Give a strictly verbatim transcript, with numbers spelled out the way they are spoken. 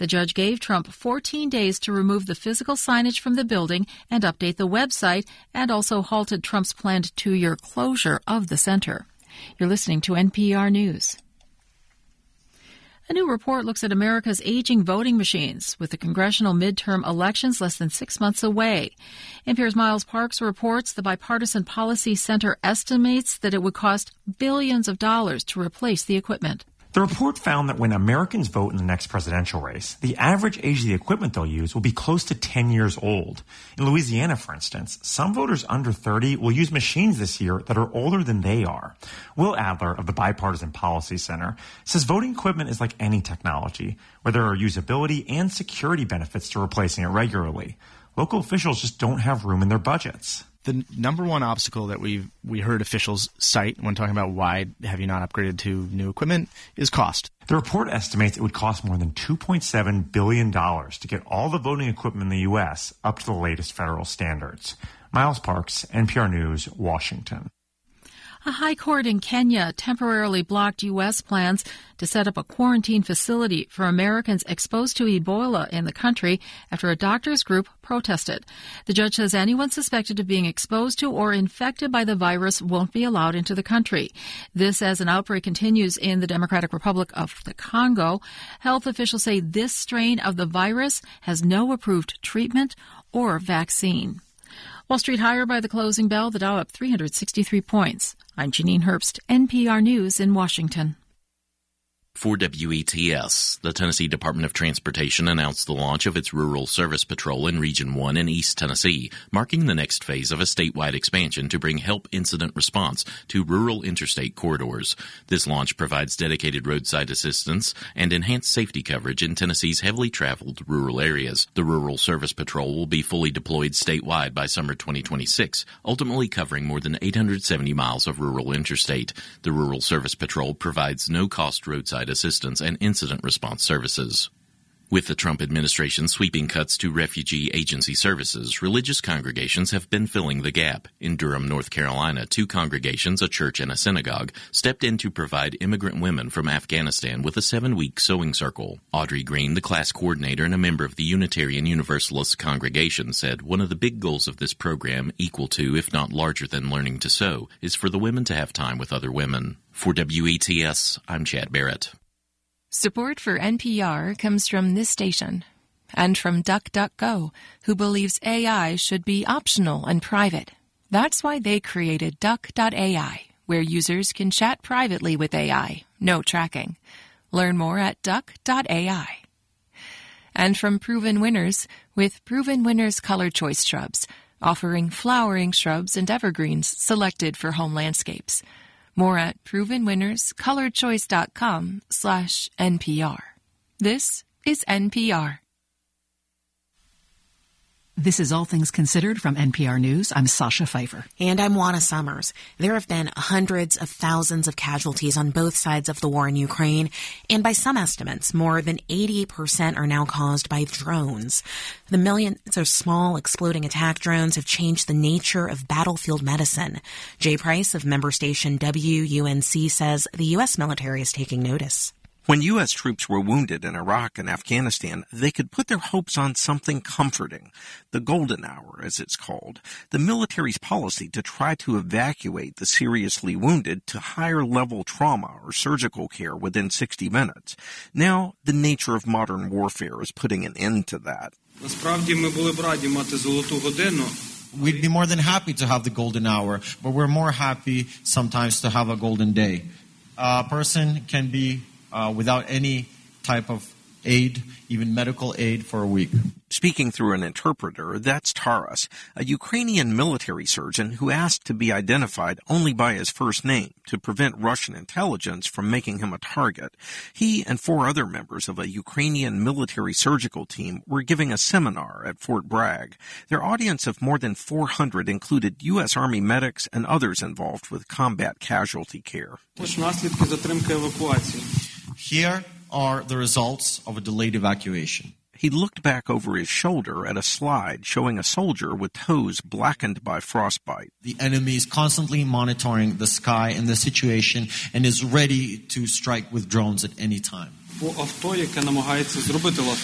The judge gave Trump fourteen days to remove the physical signage from the building and update the website, and also halted Trump's planned two-year closure of the center. You're listening to N P R News. A new report looks at America's aging voting machines, with the congressional midterm elections less than six months away. N P R's Miles Parks reports the Bipartisan Policy Center estimates that it would cost billions of dollars to replace the equipment. The report found that when Americans vote in the next presidential race, the average age of the equipment they'll use will be close to ten years old. In Louisiana, for instance, some voters under thirty will use machines this year that are older than they are. Will Adler of the Bipartisan Policy Center says voting equipment is like any technology, where there are usability and security benefits to replacing it regularly. Local officials just don't have room in their budgets. The number one obstacle that we we heard officials cite when talking about why have you not upgraded to new equipment is cost. The report estimates it would cost more than two point seven billion dollars to get all the voting equipment in the U S up to the latest federal standards. Miles Parks, N P R News, Washington. A high court in Kenya temporarily blocked U S plans to set up a quarantine facility for Americans exposed to Ebola in the country after a doctors group protested. The judge says anyone suspected of being exposed to or infected by the virus won't be allowed into the country. This as an outbreak continues in the Democratic Republic of the Congo. Health officials say this strain of the virus has no approved treatment or vaccine. Wall Street higher by the closing bell, the Dow up three hundred sixty-three points. I'm Janine Herbst, N P R News in Washington. For W E T S, the Tennessee Department of Transportation announced the launch of its Rural Service Patrol in Region one in East Tennessee, marking the next phase of a statewide expansion to bring help incident response to rural interstate corridors. This launch provides dedicated roadside assistance and enhanced safety coverage in Tennessee's heavily traveled rural areas. The Rural Service Patrol will be fully deployed statewide by summer twenty twenty-six, ultimately covering more than eight hundred seventy miles of rural interstate. The Rural Service Patrol provides no-cost roadside assistance and incident response services. With the Trump administration sweeping cuts to refugee agency services, religious congregations have been filling the gap. In Durham, North Carolina, two congregations, a church and a synagogue, stepped in to provide immigrant women from Afghanistan with a seven-week sewing circle. Audrey Green, the class coordinator and a member of the Unitarian Universalist congregation, said one of the big goals of this program, equal to, if not larger than learning to sew, is for the women to have time with other women. For W E T S, I'm Chad Barrett. Support for N P R comes from this station and from DuckDuckGo, who believes A I should be optional and private. That's why they created Duck dot A I, where users can chat privately with A I, no tracking. Learn more at Duck dot A I. And from Proven Winners, with Proven Winners Color Choice Shrubs, offering flowering shrubs and evergreens selected for home landscapes. More at provenwinnerscolorchoice.com slash NPR. This is N P R. This is All Things Considered from N P R News. I'm Sasha Pfeiffer. And I'm Juana Summers. There have been hundreds of thousands of casualties on both sides of the war in Ukraine, and by some estimates, more than eighty percent are now caused by drones. The millions of small exploding attack drones have changed the nature of battlefield medicine. Jay Price of member station W U N C says the U S military is taking notice. When U S troops were wounded in Iraq and Afghanistan, they could put their hopes on something comforting, the golden hour, as it's called, the military's policy to try to evacuate the seriously wounded to higher-level trauma or surgical care within sixty minutes. Now, the nature of modern warfare is putting an end to that. We'd be more than happy to have the golden hour, but we're more happy sometimes to have a golden day. A person can be Uh, without any type of aid, even medical aid, for a week. Speaking through an interpreter, that's Taras, a Ukrainian military surgeon who asked to be identified only by his first name to prevent Russian intelligence from making him a target. He and four other members of a Ukrainian military surgical team were giving a seminar at Fort Bragg. Their audience of more than four hundred included U S Army medics and others involved with combat casualty care. Here are the results of a delayed evacuation. He looked back over his shoulder at a slide showing a soldier with toes blackened by frostbite. The enemy is constantly monitoring the sky and the situation and is ready to strike with drones at any time.